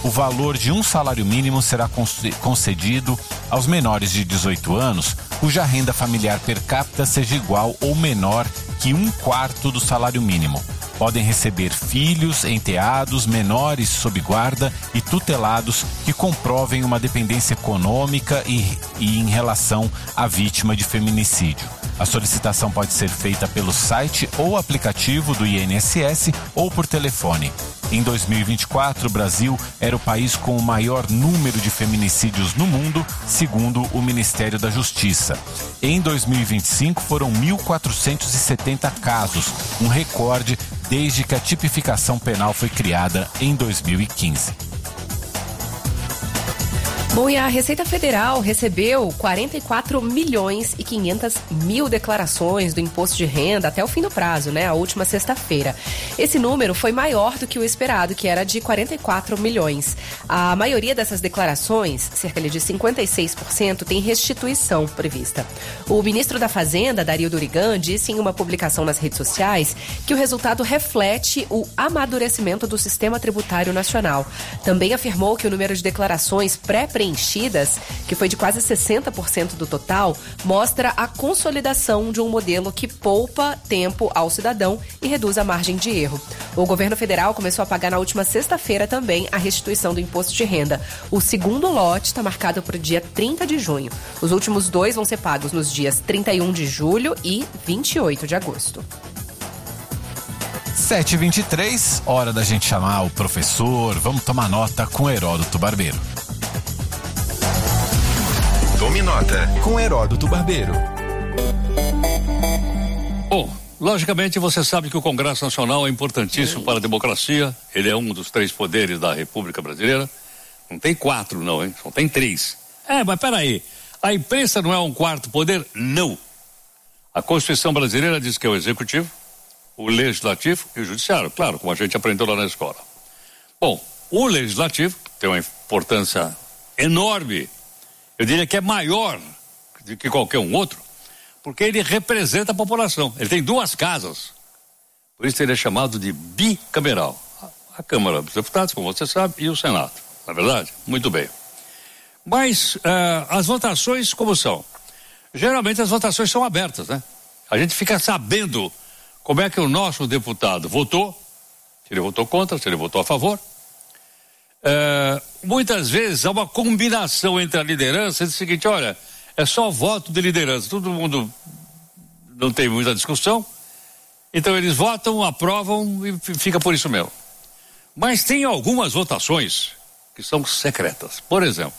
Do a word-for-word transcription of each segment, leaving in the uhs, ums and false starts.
o valor de um salário mínimo será concedido aos menores de dezoito anos, cuja renda familiar per capita seja igual ou menor que um quarto do salário mínimo. Podem receber filhos, enteados, menores sob guarda e tutelados que comprovem uma dependência econômica e, e em relação à vítima de feminicídio. A solicitação pode ser feita pelo site ou aplicativo do I N S S ou por telefone. Em dois mil e vinte e quatro, o Brasil era o país com o maior número de feminicídios no mundo, segundo o Ministério da Justiça. Em dois mil e vinte e cinco, foram mil quatrocentos e setenta casos, um recorde desde que a tipificação penal foi criada em dois mil e quinze. Bom, e a Receita Federal recebeu quarenta e quatro milhões e quinhentas mil declarações do imposto de renda até o fim do prazo, né? A última sexta-feira. Esse número foi maior do que o esperado, que era de quarenta e quatro milhões. A maioria dessas declarações, cerca de cinquenta e seis por cento, tem restituição prevista. O ministro da Fazenda, Dario Durigan, disse em uma publicação nas redes sociais que o resultado reflete o amadurecimento do sistema tributário nacional. Também afirmou que o número de declarações pré-preenchidas preenchidas, que foi de quase sessenta por cento do total, mostra a consolidação de um modelo que poupa tempo ao cidadão e reduz a margem de erro. O governo federal começou a pagar na última sexta-feira também a restituição do imposto de renda. O segundo lote está marcado para o dia trinta de junho. Os últimos dois vão ser pagos nos dias trinta e um de julho e vinte e oito de agosto. sete e vinte e três, hora da gente chamar o professor. Vamos tomar nota com Heródoto Barbeiro. Tome nota com Heródoto Barbeiro. Bom, logicamente você sabe que o Congresso Nacional é importantíssimo para a democracia. Ele é um dos três poderes da República Brasileira. Não tem quatro não, hein? Só tem três. É, mas peraí, a imprensa não é um quarto poder? Não. A Constituição brasileira diz que é o Executivo, o Legislativo e o Judiciário. Claro, como a gente aprendeu lá na escola. Bom, o Legislativo tem uma importância enorme. Eu diria que é maior do que qualquer um outro, porque ele representa a população. Ele tem duas casas. Por isso ele é chamado de bicameral. A Câmara dos Deputados, como você sabe, e o Senado. Não é verdade? Muito bem. Mas uh, as votações como são? Geralmente as votações são abertas, né? A gente fica sabendo como é que o nosso deputado votou, se ele votou contra, se ele votou a favor. Uh, muitas vezes há uma combinação entre a liderança e o seguinte, olha, é só voto de liderança, todo mundo não tem muita discussão, então eles votam, aprovam e fica por isso mesmo. Mas tem algumas votações que são secretas. Por exemplo,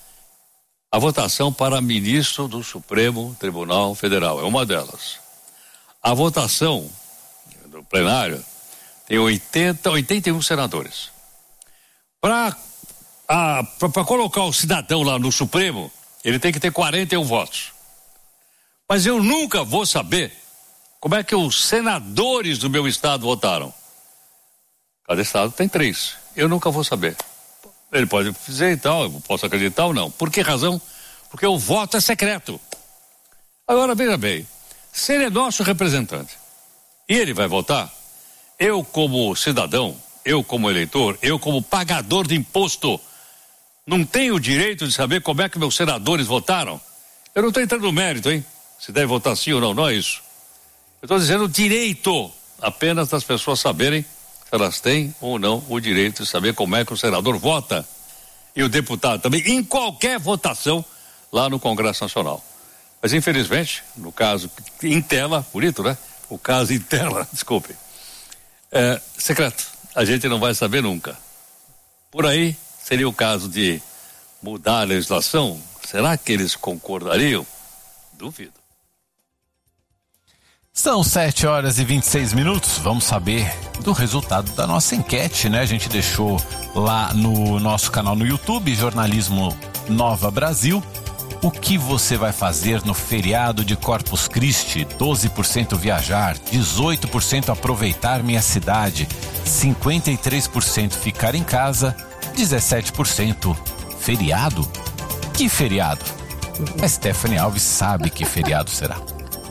a votação para ministro do Supremo Tribunal Federal é uma delas. A votação do plenário tem oitenta, oitenta e um senadores. Para colocar o cidadão lá no Supremo, ele tem que ter quarenta e um votos. Mas eu nunca vou saber como é que os senadores do meu estado votaram. Cada estado tem três. Eu nunca vou saber. Ele pode dizer e tal, eu posso acreditar ou não. Por que razão? Porque o voto é secreto. Agora, veja bem, se ele é nosso representante e ele vai votar, eu como cidadão, eu como eleitor, eu como pagador de imposto, não tenho o direito de saber como é que meus senadores votaram? Eu não estou entrando no mérito, hein? Se deve votar sim ou não, não é isso. Eu estou dizendo o direito apenas das pessoas saberem se elas têm ou não o direito de saber como é que o senador vota. E o deputado também, em qualquer votação lá no Congresso Nacional. Mas infelizmente, no caso em tela, bonito, né? O caso em tela, desculpe, é secreto. A gente não vai saber nunca. Por aí, seria o caso de mudar a legislação. Será que eles concordariam? Duvido. São sete horas e vinte e seis minutos. Vamos saber do resultado da nossa enquete, né? A gente deixou lá no nosso canal no YouTube, Jornalismo Nova Brasil. O que você vai fazer no feriado de Corpus Christi? doze por cento viajar, dezoito por cento aproveitar minha cidade, cinquenta e três por cento ficar em casa, dezessete por cento feriado? Que feriado? A Stephanie Alves sabe que feriado será.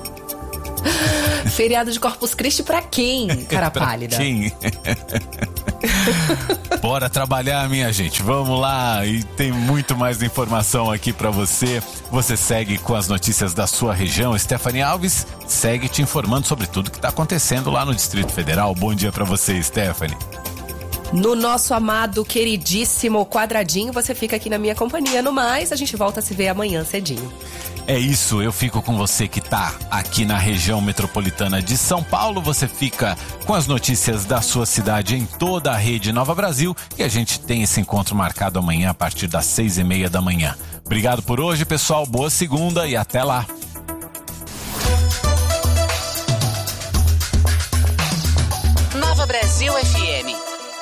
Feriado de Corpus Christi pra quem, cara pálida? Pra quem? Bora trabalhar, minha gente. Vamos lá. E tem muito mais informação aqui pra você. Você segue com as notícias da sua região. Stephanie Alves segue te informando sobre tudo que tá acontecendo lá no Distrito Federal. Bom dia pra você, Stephanie. No nosso amado, queridíssimo quadradinho, você fica aqui na minha companhia. No mais, a gente volta a se ver amanhã cedinho. É isso, eu fico com você que tá aqui na região metropolitana de São Paulo. Você fica com as notícias da sua cidade em toda a rede Nova Brasil. E a gente tem esse encontro marcado amanhã a partir das seis e meia da manhã. Obrigado por hoje, pessoal. Boa segunda e até lá. Nova Brasil F M.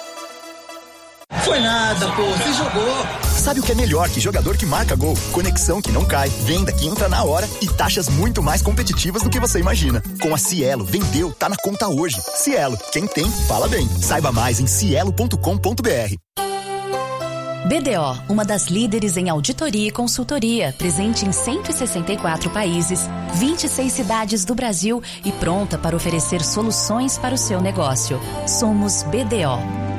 Foi nada, pô, você jogou. Sabe o que é melhor que jogador que marca gol? Conexão que não cai, venda que entra na hora e taxas muito mais competitivas do que você imagina. Com a Cielo, vendeu, tá na conta hoje. Cielo, quem tem, fala bem. Saiba mais em cielo ponto com ponto b r. B D O, uma das líderes em auditoria e consultoria, presente em cento e sessenta e quatro países, vinte e seis cidades do Brasil e pronta para oferecer soluções para o seu negócio. Somos B D O.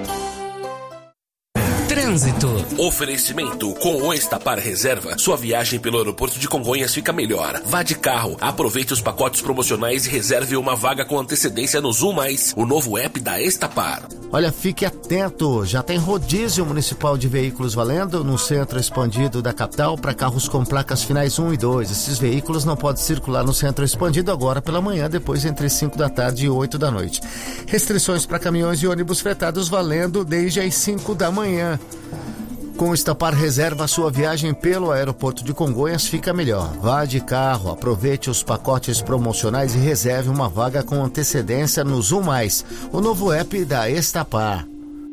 Trânsito. Oferecimento. Com o Estapar Reserva, sua viagem pelo aeroporto de Congonhas fica melhor. Vá de carro, aproveite os pacotes promocionais e reserve uma vaga com antecedência no Zoom Mais, o novo app da Estapar. Olha, fique atento, já tem rodízio municipal de veículos valendo no centro expandido da capital para carros com placas finais um e dois. Esses veículos não podem circular no centro expandido agora pela manhã, depois entre cinco da tarde e oito da noite. Restrições para caminhões e ônibus fretados valendo desde as cinco da manhã. Com o Estapar Reserva, sua viagem pelo aeroporto de Congonhas fica melhor. Vá de carro, aproveite os pacotes promocionais e reserve uma vaga com antecedência no Zoom Mais, o novo app da Estapar.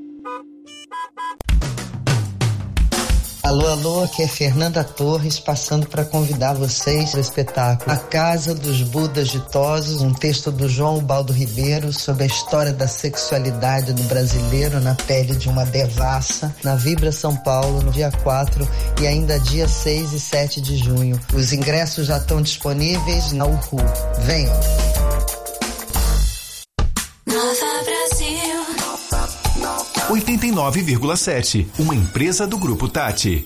Alô, alô, aqui é Fernanda Torres, passando para convidar vocês para o espetáculo A Casa dos Budas Ditosos, um texto do João Ubaldo Ribeiro sobre a história da sexualidade do brasileiro na pele de uma devassa, na Vibra São Paulo, no dia quatro e ainda dia seis e sete de junho. Os ingressos já estão disponíveis na Uhu. Venham! Nova Brasil. oitenta e nove vírgula sete, uma empresa do Grupo Tati.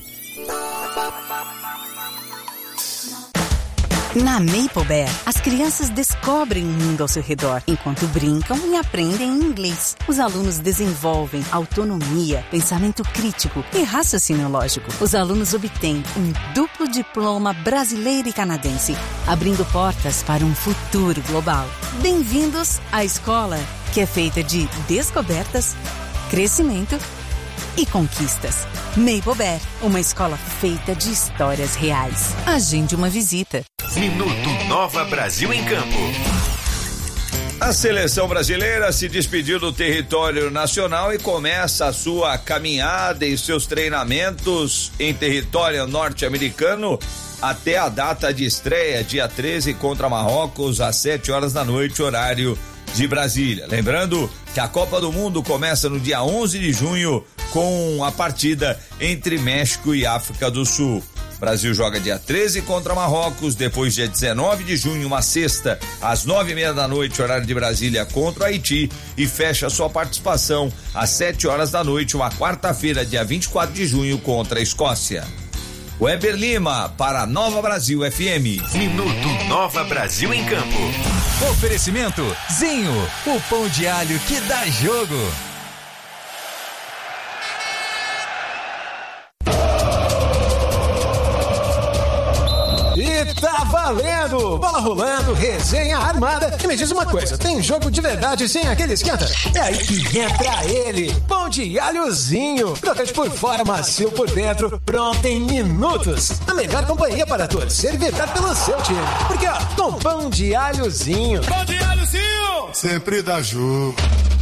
Na Maple Bear, as crianças descobrem o mundo ao seu redor, enquanto brincam e aprendem inglês. Os alunos desenvolvem autonomia, pensamento crítico e raciocínio lógico. Os alunos obtêm um duplo diploma brasileiro e canadense, abrindo portas para um futuro global. Bem-vindos à escola, que é feita de descobertas, crescimento e conquistas. Maple Bear, uma escola feita de histórias reais. Agende uma visita. Minuto Nova Brasil em Campo. A seleção brasileira se despediu do território nacional e começa a sua caminhada e seus treinamentos em território norte-americano até a data de estreia, dia treze, contra Marrocos, às sete horas da noite, horário de Brasília. Lembrando que a Copa do Mundo começa no dia onze de junho com a partida entre México e África do Sul. Brasil joga dia treze contra Marrocos, depois dia dezenove de junho, uma sexta, às nove e meia da noite, horário de Brasília, contra o Haiti, e fecha sua participação às sete horas da noite, uma quarta-feira, dia vinte e quatro de junho, contra a Escócia. Weber Lima, para Nova Brasil F M. Minuto Nova Brasil em Campo. Oferecimento Zinho, o pão de alho que dá jogo. E tá valendo! Bola rolando, resenha armada. E me diz uma coisa, tem jogo de verdade sem aquele esquenta? É aí que entra ele, pão de alhozinho. Crocante por fora, macio por dentro, pronto em minutos. A melhor companhia para torcer e vibrar pelo seu time. Porque ó, com pão de alhozinho. Pão de alhozinho! Sempre dá jogo.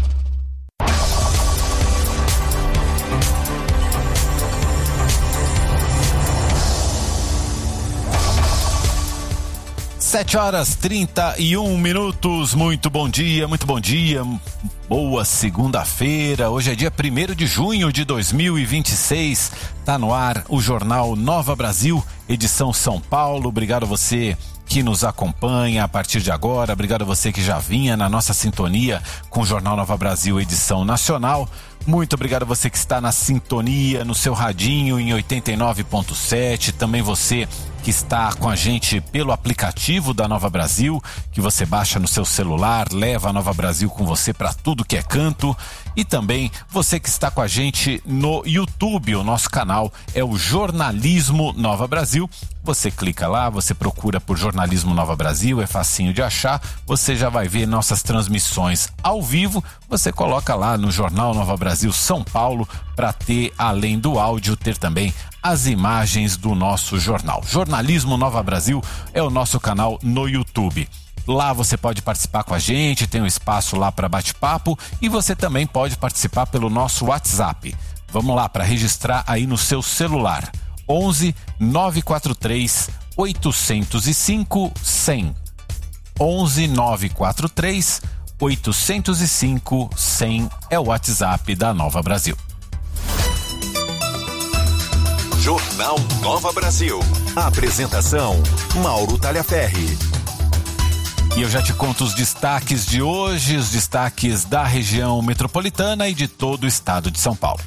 Sete horas trinta e um minutos, muito bom dia, muito bom dia, boa segunda-feira, hoje é dia primeiro de junho de dois mil e vinte e seis, tá no ar o Jornal Nova Brasil, edição São Paulo. Obrigado a você que nos acompanha a partir de agora. Obrigado a você que já vinha na nossa sintonia com o Jornal Nova Brasil, edição nacional. Muito obrigado a você que está na sintonia, no seu radinho em oitenta e nove ponto sete. Também você que está com a gente pelo aplicativo da Nova Brasil, que você baixa no seu celular, leva a Nova Brasil com você para tudo que é canto. E também você que está com a gente no YouTube, o nosso canal é o Jornalismo Nova Brasil. Você clica lá, você procura por Jornalismo Nova Brasil, é facinho de achar, você já vai ver nossas transmissões ao vivo, você coloca lá no Jornal Nova Brasil São Paulo para ter, além do áudio, ter também as imagens do nosso jornal. Jornalismo Nova Brasil é o nosso canal no YouTube. Lá você pode participar com a gente, tem um espaço lá para bate-papo e você também pode participar pelo nosso WhatsApp. Vamos lá para registrar aí no seu celular. onze nove quatro três oito zero cinco cem. onze nove quatro três oito zero cinco cem é o WhatsApp da Nova Brasil. Jornal Nova Brasil. Apresentação: Mauro Talhaferri. E eu já te conto os destaques de hoje, os destaques da região metropolitana e de todo o estado de São Paulo.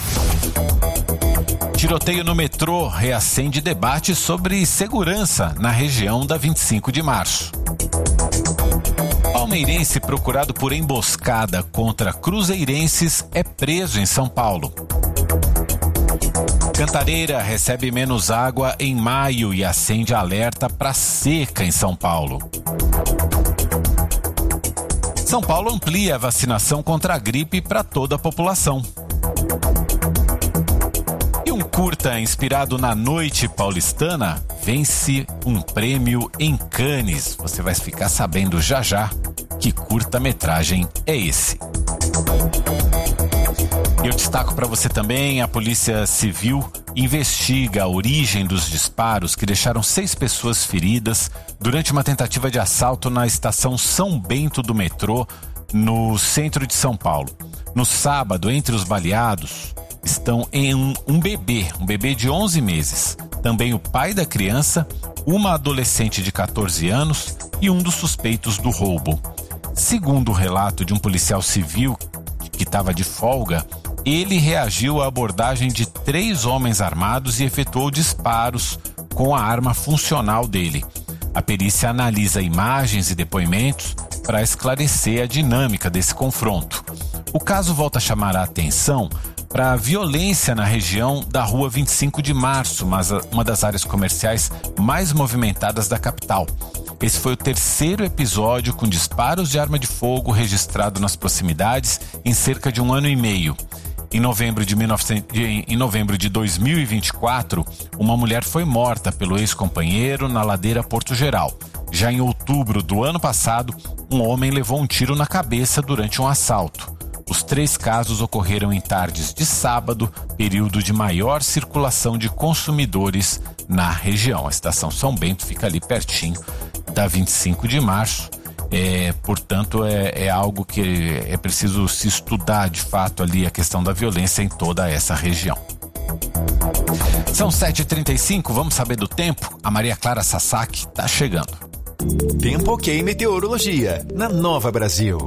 Tiroteio no metrô reacende debate sobre segurança na região da vinte e cinco de março. Palmeirense procurado por emboscada contra cruzeirenses é preso em São Paulo. Cantareira recebe menos água em maio e acende alerta para seca em São Paulo. São Paulo amplia a vacinação contra a gripe para toda a população. E um curta inspirado na noite paulistana vence um prêmio em Cannes. Você vai ficar sabendo já já que curta-metragem é esse. Eu destaco para você também: a Polícia Civil investiga a origem dos disparos que deixaram seis pessoas feridas durante uma tentativa de assalto na estação São Bento do metrô, no centro de São Paulo. No sábado, entre os baleados, estão em um, um bebê, um bebê de onze meses, também o pai da criança, uma adolescente de catorze anos e um dos suspeitos do roubo. Segundo o relato de um policial civil que estava de folga, ele reagiu à abordagem de três homens armados e efetuou disparos com a arma funcional dele. A perícia analisa imagens e depoimentos para esclarecer a dinâmica desse confronto. O caso volta a chamar a atenção para a violência na região da Rua vinte e cinco de março, mas uma das áreas comerciais mais movimentadas da capital. Esse foi o terceiro episódio com disparos de arma de fogo registrado nas proximidades em cerca de um ano e meio. Em novembro de, mil e novecentos, em novembro de dois mil e vinte e quatro, uma mulher foi morta pelo ex-companheiro na ladeira Porto Geral. Já em outubro do ano passado, um homem levou um tiro na cabeça durante um assalto. Os três casos ocorreram em tardes de sábado, período de maior circulação de consumidores na região. A estação São Bento fica ali pertinho da vinte e cinco de março. É, portanto, é, é algo que é preciso se estudar de fato ali, a questão da violência em toda essa região. São sete e trinta e cinco, vamos saber do tempo? A Maria Clara Sasaki está chegando. Tempo Ok Meteorologia, na Nova Brasil.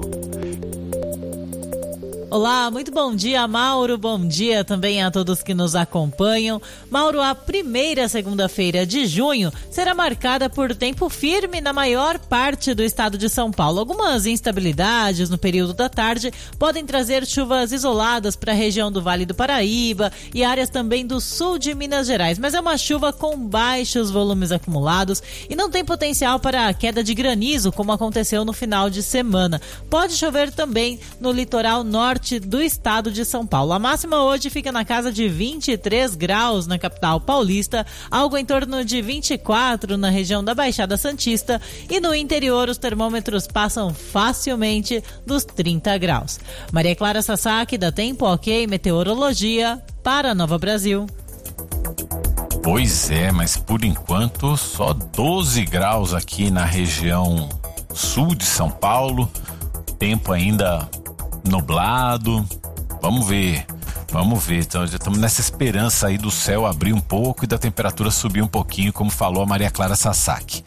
Olá, muito bom dia, Mauro, bom dia também a todos que nos acompanham. Mauro, a primeira segunda-feira de junho será marcada por tempo firme na maior parte do estado de São Paulo. Algumas instabilidades no período da tarde podem trazer chuvas isoladas para a região do Vale do Paraíba e áreas também do sul de Minas Gerais, mas é uma chuva com baixos volumes acumulados e não tem potencial para a queda de granizo, como aconteceu no final de semana. Pode chover também no litoral norte do estado de São Paulo. A máxima hoje fica na casa de vinte e três graus na capital paulista, algo em torno de vinte e quatro na região da Baixada Santista, e no interior os termômetros passam facilmente dos trinta graus. Maria Clara Sasaki, da Tempo Ok Meteorologia, para Nova Brasil. Pois é, mas por enquanto só doze graus aqui na região sul de São Paulo, tempo ainda nublado. Vamos ver, vamos ver. Então, já estamos nessa esperança aí do céu abrir um pouco e da temperatura subir um pouquinho, como falou a Maria Clara Sasaki.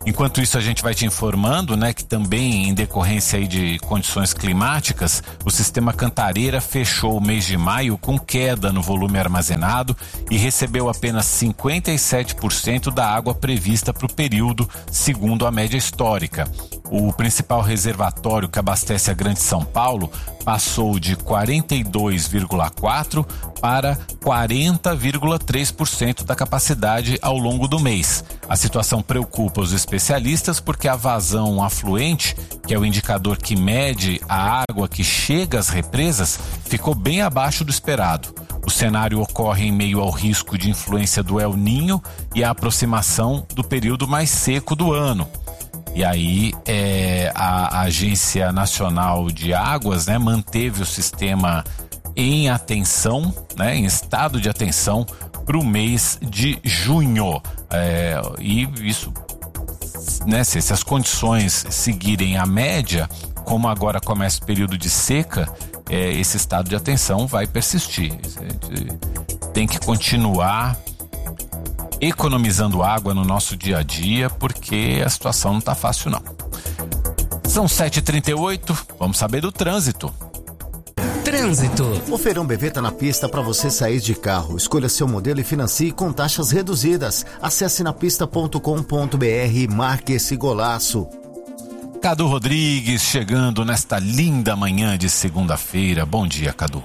Enquanto isso, a gente vai te informando, né, que também em decorrência aí de condições climáticas, o sistema Cantareira fechou o mês de maio com queda no volume armazenado e recebeu apenas cinquenta e sete por cento da água prevista para o período, segundo a média histórica. O principal reservatório que abastece a Grande São Paulo passou de quarenta e dois vírgula quatro por cento para quarenta vírgula três por cento da capacidade ao longo do mês. A situação preocupa os especialistas porque a vazão afluente, que é o indicador que mede a água que chega às represas, ficou bem abaixo do esperado. O cenário ocorre em meio ao risco de influência do El Niño e a aproximação do período mais seco do ano. E aí é, a, a Agência Nacional de Águas, né, manteve o sistema em atenção, né, em estado de atenção para o mês de junho. É, e isso, né, se, se as condições seguirem a média, como agora começa o período de seca, é, esse estado de atenção vai persistir. A gente tem que continuar economizando água no nosso dia a dia, porque a situação não está fácil não. São sete e trinta e oito, vamos saber do trânsito. Trânsito. O Feirão B V tá na pista para você sair de carro. Escolha seu modelo e financie com taxas reduzidas. Acesse napista ponto com ponto br e marque esse golaço. Cadu Rodrigues chegando nesta linda manhã de segunda-feira. Bom dia, Cadu.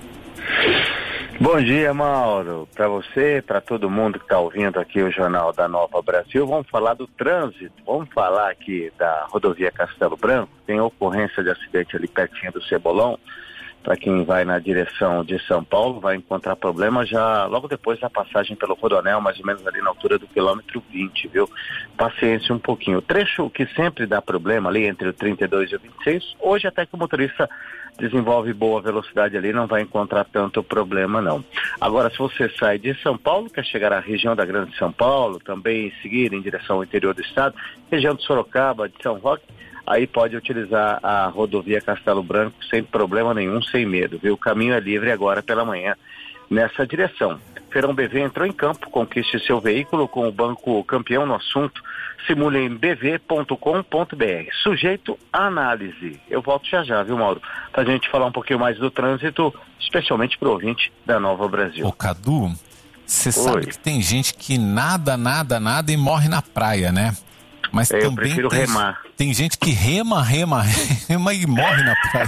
Bom dia, Mauro. Para você, para todo mundo que está ouvindo aqui o Jornal da Nova Brasil, vamos falar do trânsito. Vamos falar aqui da rodovia Castelo Branco. Tem ocorrência de acidente ali pertinho do Cebolão. Para quem vai na direção de São Paulo, vai encontrar problema já logo depois da passagem pelo Rodonel, mais ou menos ali na altura do quilômetro vinte, viu? Paciência um pouquinho. O trecho que sempre dá problema ali entre o trinta e dois e o vinte e seis, hoje até que o motorista desenvolve boa velocidade ali, não vai encontrar tanto problema não. Agora, se você sai de São Paulo, quer chegar à região da Grande São Paulo, também seguir em direção ao interior do estado, região de Sorocaba, de São Roque, aí pode utilizar a rodovia Castelo Branco sem problema nenhum, sem medo, viu? O caminho é livre agora pela manhã nessa direção. Feirão B V entrou em campo, conquiste seu veículo com o banco campeão no assunto, simule em b v ponto com ponto b r. Sujeito à análise. Eu volto já já, viu, Mauro? Pra gente falar um pouquinho mais do trânsito, especialmente pro ouvinte da Nova Brasil. Ô, Cadu, você sabe que tem gente que nada, nada, nada e morre na praia, né? Mas eu também prefiro tem, remar. Tem gente que rema, rema, rema e morre na praia.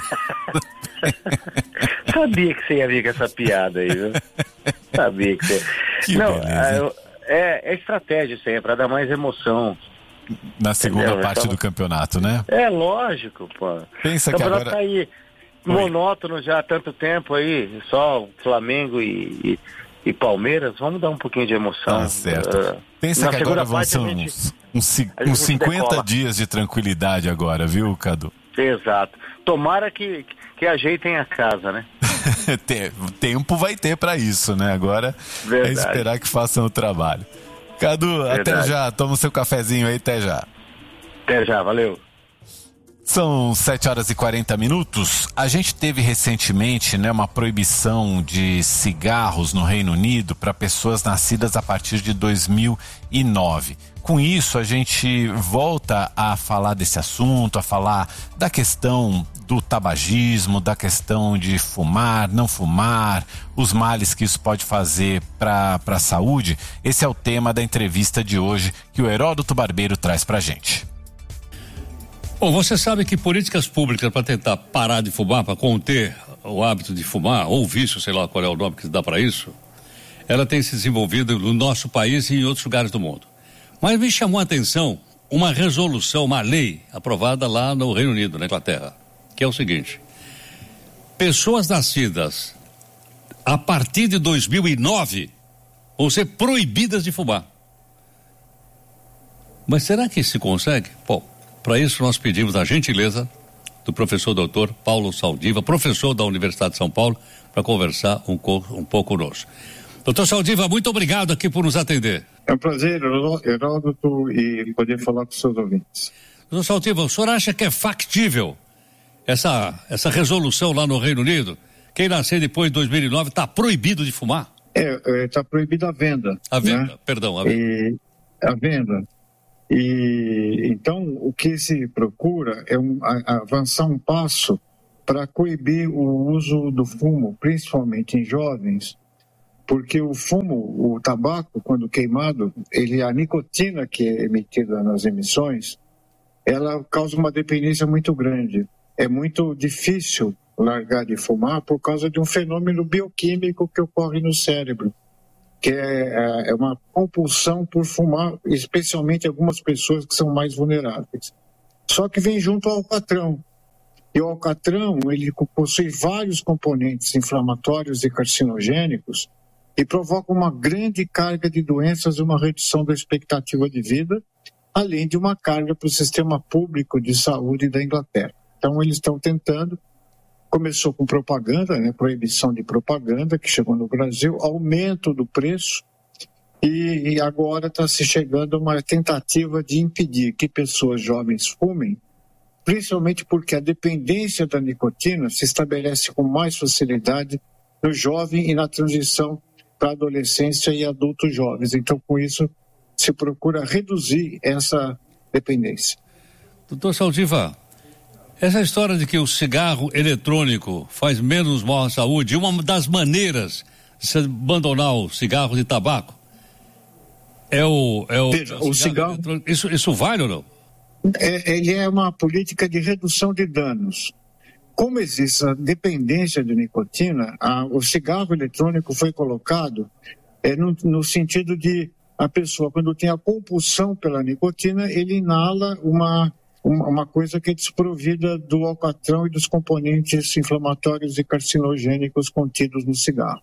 Sabia que você ia vir com essa piada aí, viu? Sabia que você... Que Não, beleza. é, é estratégia isso aí, é pra dar mais emoção. Na segunda Entendeu? parte Então, do campeonato, né? É lógico, pô. Pensa o que campeonato agora... tá aí monótono já há tanto tempo aí, só Flamengo e... e... e Palmeiras, vamos dar um pouquinho de emoção. Tá certo. Uh, Pensa que agora vão parte, ser gente, uns, uns, a gente uns cinquenta decola. dias de tranquilidade agora, viu, Cadu? Exato. Tomara que, que ajeitem a casa, né? Tempo vai ter pra isso, né? Agora Verdade. é esperar que façam o trabalho. Cadu, Verdade. até já. Toma o seu cafezinho aí, até já. Até já, valeu. São sete horas e quarenta minutos. A gente teve recentemente, né, uma proibição de cigarros no Reino Unido para pessoas nascidas a partir de dois mil e nove. Com isso, a gente volta a falar desse assunto, a falar da questão do tabagismo, da questão de fumar, não fumar, os males que isso pode fazer para a saúde. Esse é o tema da entrevista de hoje que o Heródoto Barbeiro traz pra gente. Bom, você sabe que políticas públicas para tentar parar de fumar, para conter o hábito de fumar, ou vício, sei lá qual é o nome que se dá para isso, ela tem se desenvolvido no nosso país e em outros lugares do mundo. Mas me chamou a atenção uma resolução, uma lei aprovada lá no Reino Unido, na Inglaterra, que é o seguinte: pessoas nascidas a partir de dois mil e nove vão ser proibidas de fumar. Mas será que se consegue? Bom, para isso nós pedimos a gentileza do professor doutor Paulo Saldiva, professor da Universidade de São Paulo, para conversar um, um pouco conosco. Doutor Saldiva, muito obrigado aqui por nos atender. É um prazer, Heródoto, e poder falar com os seus ouvintes. Doutor Saldiva, o senhor acha que é factível essa, essa resolução lá no Reino Unido? Quem nascer depois de dois mil e nove está proibido de fumar? É, está proibida a venda. A venda, né? perdão, a venda. E a venda. E então o que se procura é um, a, avançar um passo para coibir o uso do fumo, principalmente em jovens, porque o fumo, o tabaco, quando queimado, ele, a nicotina que é emitida nas emissões, ela causa uma dependência muito grande. É muito difícil largar de fumar por causa de um fenômeno bioquímico que ocorre no cérebro, que é, é uma compulsão por fumar, especialmente algumas pessoas que são mais vulneráveis. Só que vem junto ao alcatrão. E o alcatrão, ele possui vários componentes inflamatórios e carcinogênicos e provoca uma grande carga de doenças e uma redução da expectativa de vida, além de uma carga para o sistema público de saúde da Inglaterra. Então, eles estão tentando, começou com propaganda, né, proibição de propaganda, que chegou no Brasil, aumento do preço, e, e agora está se chegando a uma tentativa de impedir que pessoas jovens fumem, principalmente porque a dependência da nicotina se estabelece com mais facilidade no jovem e na transição para a adolescência e adultos jovens. Então, com isso, se procura reduzir essa dependência. Doutor Saldiva, essa história de que o cigarro eletrônico faz menos mal à saúde, uma das maneiras de se abandonar o cigarro de tabaco é o, é o, Veja, é o, o cigarro, cigarro... Isso, isso vale ou não? É, ele é uma política de redução de danos. Como existe a dependência de nicotina, a, o cigarro eletrônico foi colocado é, no, no sentido de a pessoa, quando tem a compulsão pela nicotina, ele inala uma, uma, uma coisa que é desprovida do alcatrão e dos componentes inflamatórios e carcinogênicos contidos no cigarro.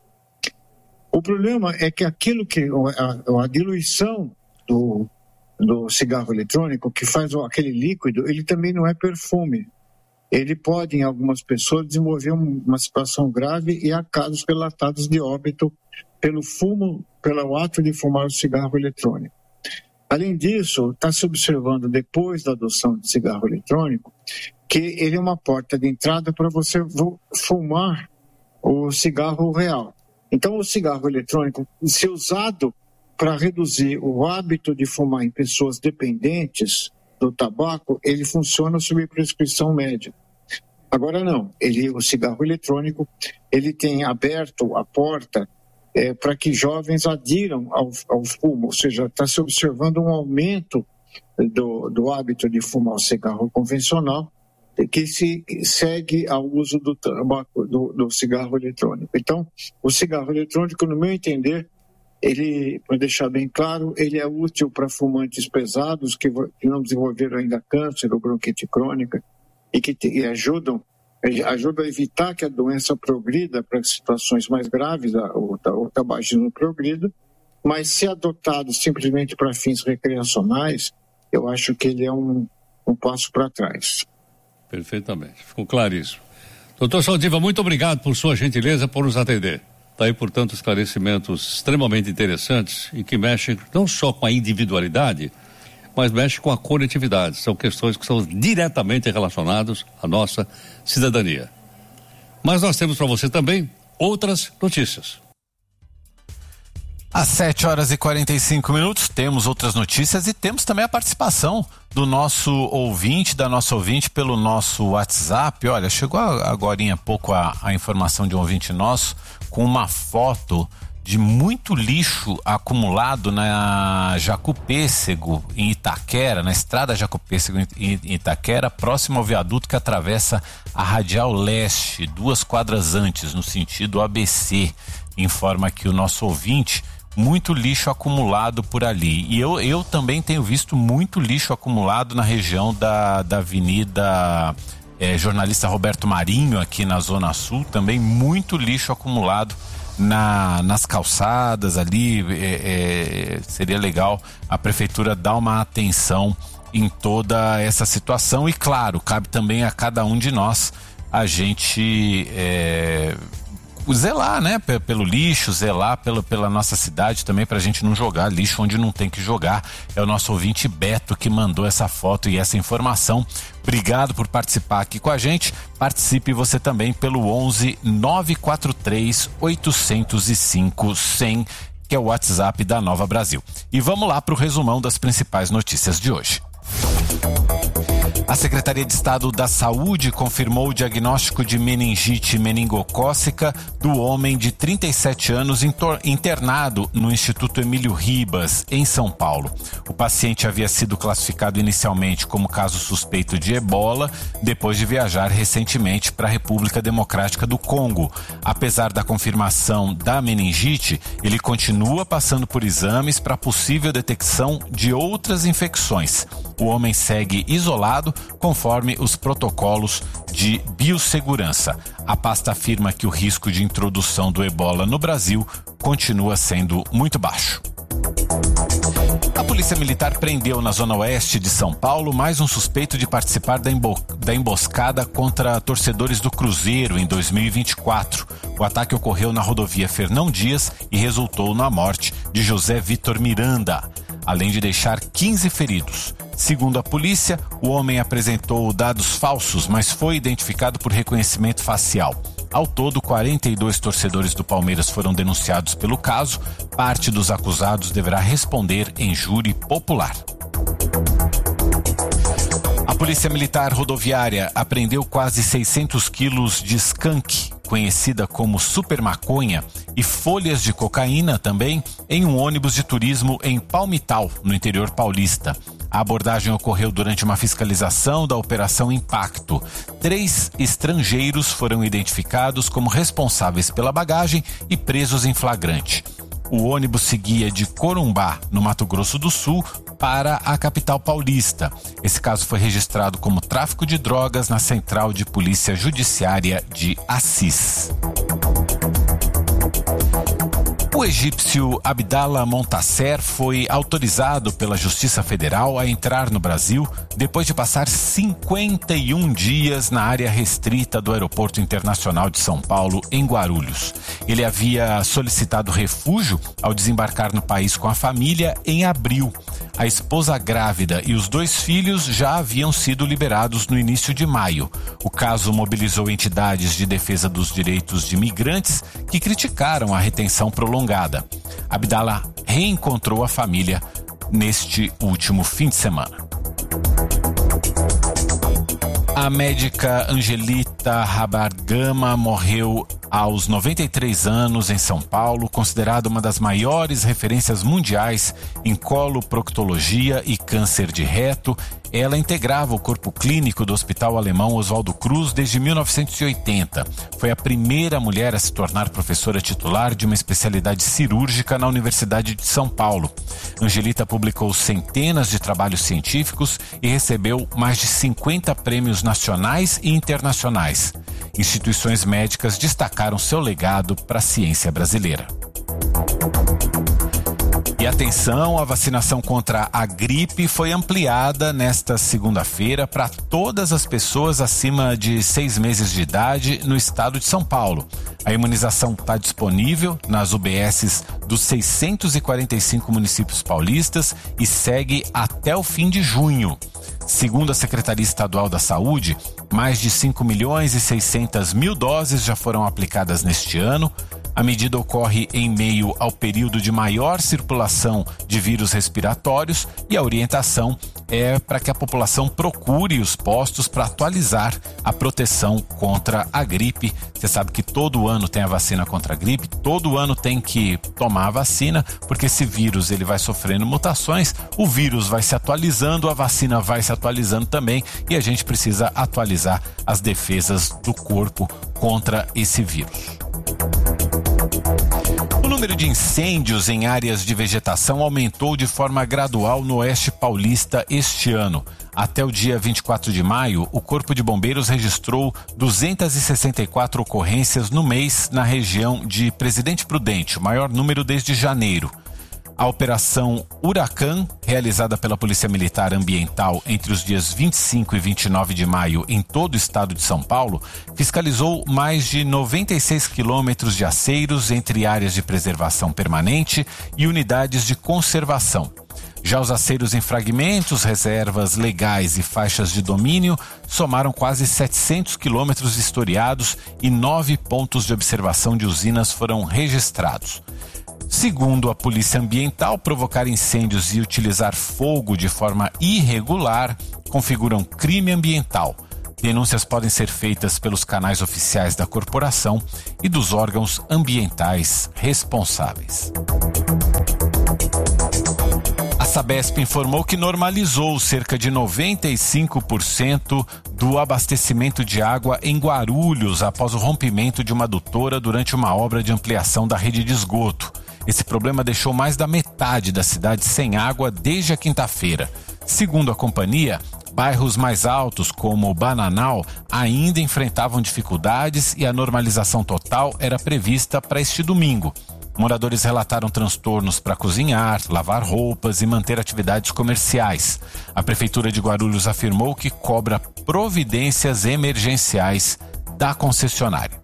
O problema é que aquilo que a, a diluição do, do cigarro eletrônico, que faz aquele líquido, ele também não é perfume. Ele pode, em algumas pessoas, desenvolver uma situação grave e há casos relatados de óbito pelo fumo, pelo ato de fumar o cigarro eletrônico. Além disso, está se observando, depois da adoção de cigarro eletrônico, que ele é uma porta de entrada para você fumar o cigarro real. Então, o cigarro eletrônico, se usado para reduzir o hábito de fumar em pessoas dependentes do tabaco, ele funciona sob prescrição médica. Agora não, ele, o cigarro eletrônico, ele tem aberto a porta é, para que jovens adiram ao, ao fumo, ou seja, está se observando um aumento do, do hábito de fumar o cigarro convencional, que se segue ao uso do, tabaco, do, do cigarro eletrônico. Então, o cigarro eletrônico, no meu entender, ele, para deixar bem claro, ele é útil para fumantes pesados que, que não desenvolveram ainda câncer ou bronquite crônica e que te, e ajudam, ajudam a evitar que a doença progrida para situações mais graves, o, o tabagismo progrida, mas se adotado simplesmente para fins recreacionais, eu acho que ele é um, um passo para trás. Perfeitamente, ficou claríssimo. Doutor Saldiva, muito obrigado por sua gentileza por nos atender. Está aí, portanto, esclarecimentos extremamente interessantes e que mexem não só com a individualidade, mas mexem com a coletividade. São questões que são diretamente relacionadas à nossa cidadania. Mas nós temos para você também outras notícias. Às sete horas e quarenta e cinco minutos, temos outras notícias e temos também a participação do nosso ouvinte, da nossa ouvinte pelo nosso WhatsApp. Olha, chegou agorinha há pouco a, a informação de um ouvinte nosso com uma foto de muito lixo acumulado na Jacupêssego, em Itaquera, na estrada Jacupêssego em Itaquera, próximo ao viaduto que atravessa a Radial Leste, duas quadras antes, no sentido A B C. Informa aqui o nosso ouvinte. Muito lixo acumulado por ali. E eu, eu também tenho visto muito lixo acumulado na região da, da Avenida é, Jornalista Roberto Marinho, aqui na Zona Sul. Também muito lixo acumulado na, nas calçadas ali. É, é, seria legal a prefeitura dar uma atenção em toda essa situação. E claro, cabe também a cada um de nós a gente... É, zelar, né, pelo lixo, zelar pela, pela nossa cidade também, pra gente não jogar lixo onde não tem que jogar. É o nosso ouvinte Beto que mandou essa foto e essa informação. Obrigado por participar aqui com a gente. Participe você também pelo onze nove quatro três oito zero cinco cem que é o WhatsApp da Nova Brasil. E vamos lá para o resumão das principais notícias de hoje. A Secretaria de Estado da Saúde confirmou o diagnóstico de meningite meningocócica do homem de trinta e sete anos internado no Instituto Emílio Ribas, em São Paulo. O paciente havia sido classificado inicialmente como caso suspeito de ebola, depois de viajar recentemente para a República Democrática do Congo. Apesar da confirmação da meningite, ele continua passando por exames para possível detecção de outras infecções. O homem segue isolado conforme os protocolos de biossegurança. A pasta afirma que o risco de introdução do ebola no Brasil continua sendo muito baixo. A Polícia Militar prendeu na zona oeste de São Paulo mais um suspeito de participar da, embo- da emboscada contra torcedores do Cruzeiro em dois mil e vinte e quatro. O ataque ocorreu na rodovia Fernão Dias e resultou na morte de José Vitor Miranda, além de deixar quinze feridos. Segundo a polícia, o homem apresentou dados falsos, mas foi identificado por reconhecimento facial. Ao todo, quarenta e dois torcedores do Palmeiras foram denunciados pelo caso. Parte dos acusados deverá responder em júri popular. A Polícia Militar Rodoviária apreendeu quase seiscentos quilos de skunk, conhecida como super maconha, e folhas de cocaína também, em um ônibus de turismo em Palmital, no interior paulista. A abordagem ocorreu durante uma fiscalização da Operação Impacto. Três estrangeiros foram identificados como responsáveis pela bagagem e presos em flagrante. O ônibus seguia de Corumbá, no Mato Grosso do Sul, para a capital paulista. Esse caso foi registrado como tráfico de drogas na Central de Polícia Judiciária de Assis. O egípcio Abdallah Montasser foi autorizado pela Justiça Federal a entrar no Brasil depois de passar cinquenta e um dias na área restrita do Aeroporto Internacional de São Paulo, em Guarulhos. Ele havia solicitado refúgio ao desembarcar no país com a família em abril. A esposa grávida e os dois filhos já haviam sido liberados no início de maio. O caso mobilizou entidades de defesa dos direitos de migrantes que criticaram a retenção prolongada. Abdallah reencontrou a família neste último fim de semana. A médica Angelita Rabargama morreu aos noventa e três anos em São Paulo, considerada uma das maiores referências mundiais em coloproctologia e câncer de reto. Ela integrava o corpo clínico do Hospital Alemão Oswaldo Cruz desde mil novecentos e oitenta. Foi a primeira mulher a se tornar professora titular de uma especialidade cirúrgica na Universidade de São Paulo. Angelita publicou centenas de trabalhos científicos e recebeu mais de cinquenta prêmios nacionais e internacionais. Instituições médicas destacaram seu legado para a ciência brasileira. E atenção, a vacinação contra a gripe foi ampliada nesta segunda-feira para todas as pessoas acima de seis meses de idade no estado de São Paulo. A imunização está disponível nas U B Ss dos seiscentos e quarenta e cinco municípios paulistas e segue até o fim de junho. Segundo a Secretaria Estadual da Saúde, mais de cinco milhões e seiscentas mil doses já foram aplicadas neste ano. A medida ocorre em meio ao período de maior circulação de vírus respiratórios e a orientação é para que a população procure os postos para atualizar a proteção contra a gripe. Você sabe que todo ano tem a vacina contra a gripe, todo ano tem que tomar a vacina, porque esse vírus ele vai sofrendo mutações, o vírus vai se atualizando, a vacina vai se atualizando também e a gente precisa atualizar as defesas do corpo contra esse vírus. O número de incêndios em áreas de vegetação aumentou de forma gradual no oeste paulista este ano. Até o dia vinte e quatro de maio, o Corpo de Bombeiros registrou duzentas e sessenta e quatro ocorrências no mês na região de Presidente Prudente, o maior número desde janeiro. A Operação Huracan, realizada pela Polícia Militar Ambiental entre os dias vinte e cinco e vinte e nove de maio em todo o estado de São Paulo, fiscalizou mais de noventa e seis quilômetros de aceiros entre áreas de preservação permanente e unidades de conservação. Já os aceiros em fragmentos, reservas legais e faixas de domínio somaram quase setecentos quilômetros historiados e nove pontos de observação de usinas foram registrados. Segundo a Polícia Ambiental, provocar incêndios e utilizar fogo de forma irregular configuram crime ambiental. Denúncias podem ser feitas pelos canais oficiais da corporação e dos órgãos ambientais responsáveis. A Sabesp informou que normalizou cerca de noventa e cinco por cento do abastecimento de água em Guarulhos após o rompimento de uma adutora durante uma obra de ampliação da rede de esgoto. Esse problema deixou mais da metade da cidade sem água desde a quinta-feira. Segundo a companhia, bairros mais altos, como Bananal, ainda enfrentavam dificuldades e a normalização total era prevista para este domingo. Moradores relataram transtornos para cozinhar, lavar roupas e manter atividades comerciais. A Prefeitura de Guarulhos afirmou que cobra providências emergenciais da concessionária.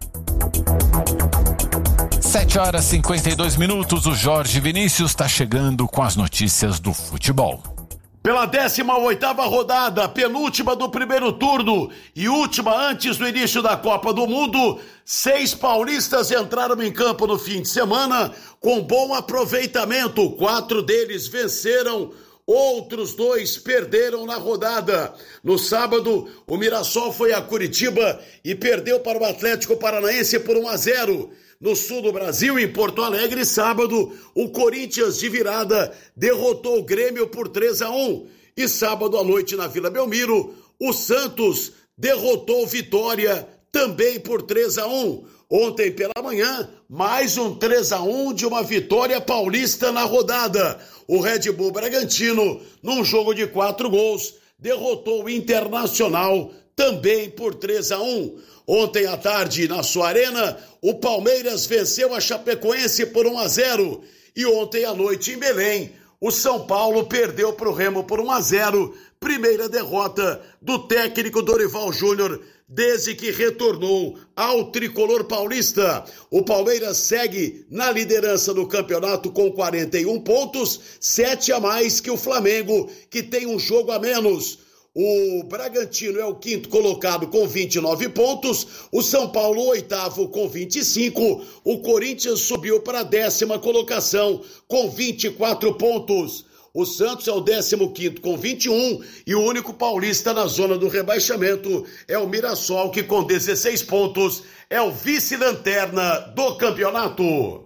sete horas e cinquenta e dois minutos, o Jorge Vinícius está chegando com as notícias do futebol. Pela décima oitava rodada, penúltima do primeiro turno e última antes do início da Copa do Mundo, seis paulistas entraram em campo no fim de semana com bom aproveitamento. Quatro deles venceram, outros dois perderam na rodada. No sábado, o Mirassol foi a Curitiba e perdeu para o Atlético Paranaense por um a zero. No sul do Brasil, em Porto Alegre, sábado, o Corinthians de virada derrotou o Grêmio por três a um. E sábado à noite na Vila Belmiro, o Santos derrotou o Vitória também por três a um. Ontem pela manhã, mais um três a um de uma vitória paulista na rodada. O Red Bull Bragantino, num jogo de quatro gols, derrotou o Internacional também por três a um. Ontem à tarde, na sua arena, o Palmeiras venceu a Chapecoense por um a zero. E ontem à noite, em Belém, o São Paulo perdeu para o Remo por um a zero. Primeira derrota do técnico Dorival Júnior desde que retornou ao tricolor paulista. O Palmeiras segue na liderança do campeonato com quarenta e um pontos, sete a mais que o Flamengo, que tem um jogo a menos. O Bragantino é o quinto colocado com vinte e nove pontos, o São Paulo o oitavo com vinte e cinco, o Corinthians subiu para a décima colocação com vinte e quatro pontos. O Santos é o décimo quinto com vinte e um e o único paulista na zona do rebaixamento é o Mirassol, que com dezesseis pontos é o vice-lanterna do campeonato.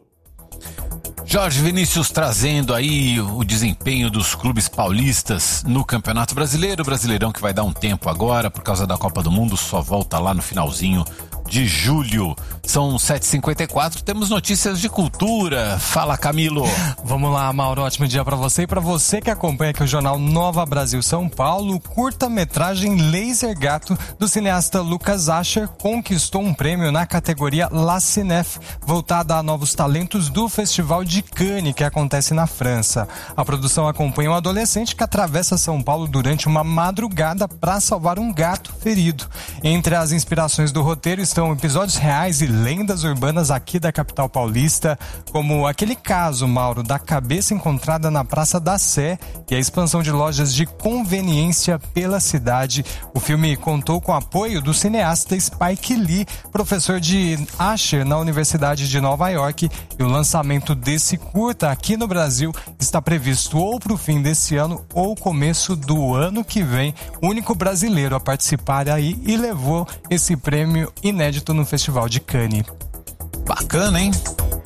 Jorge Vinícius trazendo aí o desempenho dos clubes paulistas no Campeonato Brasileiro. O Brasileirão que vai dar um tempo agora por causa da Copa do Mundo, só volta lá no finalzinho de julho. São sete e cinquenta e quatro, temos notícias de cultura. Fala, Camilo. Vamos lá, Mauro, ótimo dia para você e para você que acompanha aqui o Jornal Nova Brasil São Paulo. Curta-metragem Laser Gato do cineasta Lucas Ascher conquistou um prêmio na categoria La Cinef, voltada a novos talentos do Festival de Cannes, que acontece na França. A produção acompanha um adolescente que atravessa São Paulo durante uma madrugada para salvar um gato ferido. Entre as inspirações do roteiro estão episódios reais e lendas urbanas aqui da capital paulista, como aquele caso, Mauro, da cabeça encontrada na Praça da Sé e a expansão de lojas de conveniência pela cidade. O filme contou com o apoio do cineasta Spike Lee, professor de Asher na Universidade de Nova York, e o lançamento desse curta aqui no Brasil está previsto ou para o fim desse ano ou começo do ano que vem. O único brasileiro a participar aí e levou esse prêmio inédito no Festival de Cannes. Bacana, hein?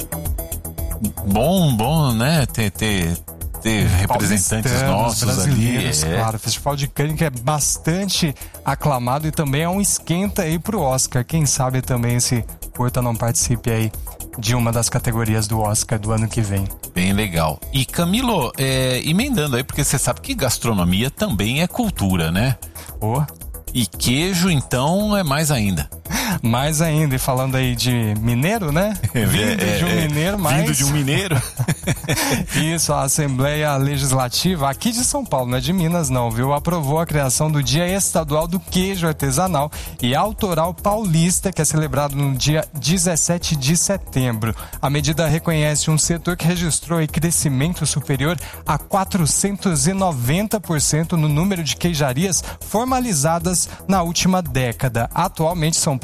Bom, bom, né? Ter, ter, ter representantes nossos brasileiros ali. É. Claro, o Festival de Cannes que é bastante aclamado e também é um esquenta aí pro Oscar. Quem sabe também esse curta não participe aí de uma das categorias do Oscar do ano que vem. Bem legal. E Camilo, é, emendando aí, porque você sabe que gastronomia também é cultura, né? Oh. E queijo, então, é mais ainda. Mais ainda, e falando aí de mineiro, né? Vindo é, de um é, mineiro, mas... Vindo de um mineiro? Isso, a Assembleia Legislativa aqui de São Paulo, não é de Minas não, viu? Aprovou a criação do Dia Estadual do Queijo Artesanal e Autoral Paulista, que é celebrado no dia dezessete de setembro. A medida reconhece um setor que registrou um crescimento superior a quatrocentos e noventa por cento no número de queijarias formalizadas na última década. Atualmente, São Paulo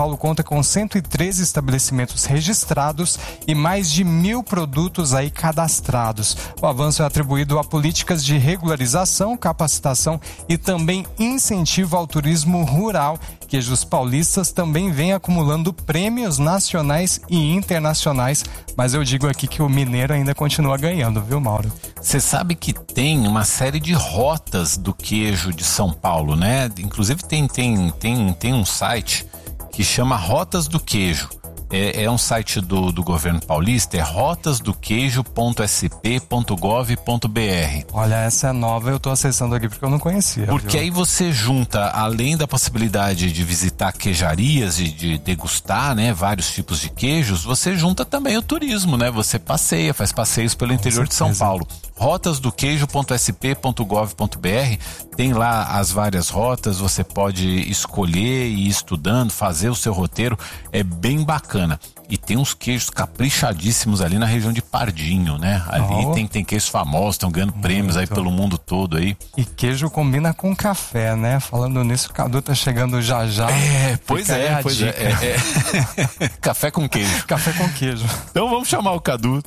Paulo conta com cento e treze estabelecimentos registrados e mais de mil produtos aí cadastrados. O avanço é atribuído a políticas de regularização, capacitação e também incentivo ao turismo rural. Queijos Paulistas também vem acumulando prêmios nacionais e internacionais, mas eu digo aqui que o mineiro ainda continua ganhando, viu, Mauro? Você sabe que tem uma série de rotas do queijo de São Paulo, né? Inclusive tem, tem, tem, tem um site que chama Rotas do Queijo. É, é um site do, do governo paulista, é rotas do queijo ponto s p ponto gov ponto b r. Olha, essa é nova, eu tô acessando aqui porque eu não conhecia. Porque viu? Aí você junta, além da possibilidade de visitar queijarias e de degustar, né, vários tipos de queijos, você junta também o turismo, né? Você passeia, faz passeios pelo interior de São Paulo. rotas do queijo ponto s p ponto gov ponto b r, tem lá as várias rotas, você pode escolher e ir estudando, fazer o seu roteiro, é bem bacana. E tem uns queijos caprichadíssimos ali na região de Pardinho, né? Ali oh. tem, tem queijos famosos, estão ganhando Muito. prêmios aí pelo mundo todo aí. E queijo combina com café, né? Falando nisso, o Cadu tá chegando já já. É, pois é, pois é, é, é. Café com queijo. Café com queijo. Então vamos chamar o Cadu.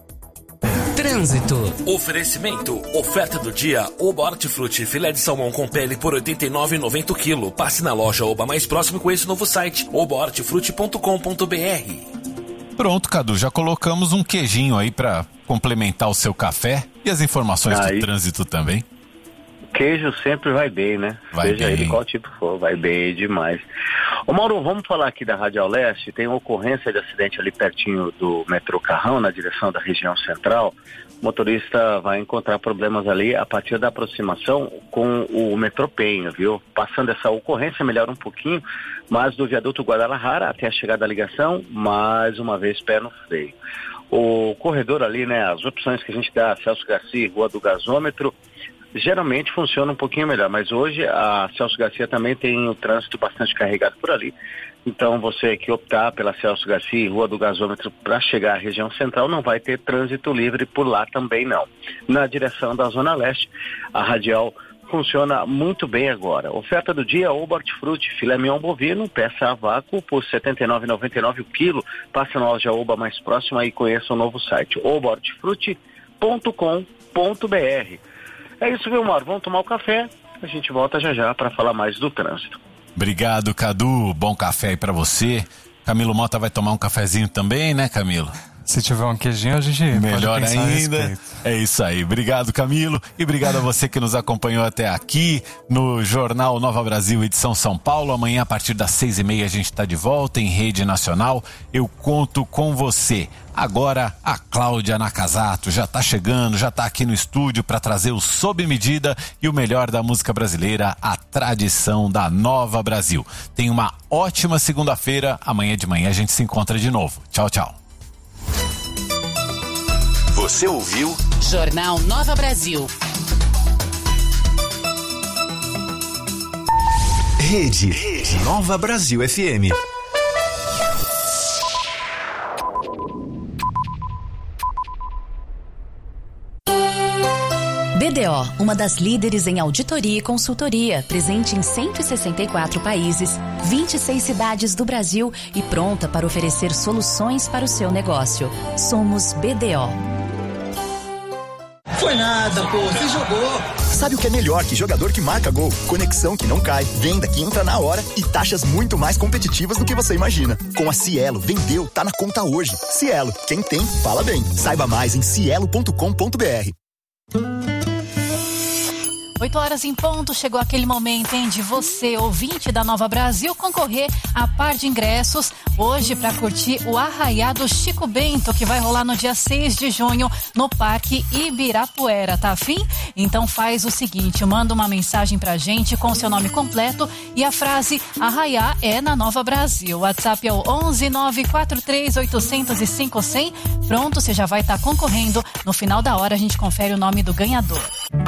Trânsito. Oferecimento. Oferta do dia. Oba Hortifruti. Filé de salmão com pele por oitenta e nove reais e noventa centavos o quilo. Passe na loja Oba mais próximo com esse novo site. oba hortifruti ponto com ponto b r. Pronto, Cadu. Já colocamos um queijinho aí pra complementar o seu café e as informações aí. Do trânsito também. Queijo sempre vai bem, né? Vai Seja bem. ele qual tipo for, vai bem demais. Ô Mauro, vamos falar aqui da Radial Leste. Tem uma ocorrência de acidente ali pertinho do metrô Carrão, na direção da região central. O motorista vai encontrar problemas ali a partir da aproximação com o metrô Penha, viu? Passando essa ocorrência, melhora um pouquinho, mas do viaduto Guadalajara até a chegada da ligação, mais uma vez pé no freio. O corredor ali, né, as opções que a gente dá, Celso Garcia, Rua do Gasômetro, geralmente funciona um pouquinho melhor, mas hoje a Celso Garcia também tem o trânsito bastante carregado por ali. Então você que optar pela Celso Garcia e Rua do Gasômetro para chegar à região central não vai ter trânsito livre por lá também não. Na direção da Zona Leste, a radial funciona muito bem agora. Oferta do dia, Oba Hortifruti, filé mignon bovino, peça a vácuo por setenta e nove reais e noventa e nove centavos o quilo. Passa na loja Oba mais próxima e conheça o novo site, oba hortifruti ponto com ponto b r. É isso, viu, Mauro? Vamos tomar o café. A gente volta já já para falar mais do trânsito. Obrigado, Cadu. Bom café aí para você. Camilo Mota vai tomar um cafezinho também, né, Camilo? Se tiver um queijinho, a gente melhor pode pensar ainda. É isso aí. Obrigado, Camilo. E obrigado a você que nos acompanhou até aqui no Jornal Nova Brasil, edição São Paulo. Amanhã, a partir das seis e meia, a gente está de volta em rede nacional. Eu conto com você. Agora, a Cláudia Nakazato já está chegando, já está aqui no estúdio para trazer o Sob Medida e o melhor da música brasileira, a tradição da Nova Brasil. Tenha uma ótima segunda-feira. Amanhã de manhã a gente se encontra de novo. Tchau, tchau. Você ouviu? Jornal Nova Brasil. Rede, Rede Nova Brasil F M. B D O, uma das líderes em auditoria e consultoria, presente em cento e sessenta e quatro países, vinte e seis cidades do Brasil e pronta para oferecer soluções para o seu negócio. Somos B D O. Foi nada, pô, você jogou. Sabe o que é melhor que jogador que marca gol? Conexão que não cai, venda que entra na hora e taxas muito mais competitivas do que você imagina. Com a Cielo, vendeu, tá na conta hoje. Cielo, quem tem, fala bem. Saiba mais em cielo ponto com ponto b r. oito horas em ponto, chegou aquele momento, hein, de você, ouvinte da Nova Brasil, concorrer a par de ingressos hoje para curtir o Arraiá do Chico Bento, que vai rolar no dia seis de junho no Parque Ibirapuera, tá afim? Então faz o seguinte, manda uma mensagem pra gente com seu nome completo e a frase Arraiá é na Nova Brasil. O WhatsApp é o onze nove quatro três oito zero cinco zero zero. Pronto, você já vai estar tá concorrendo. No final da hora a gente confere o nome do ganhador.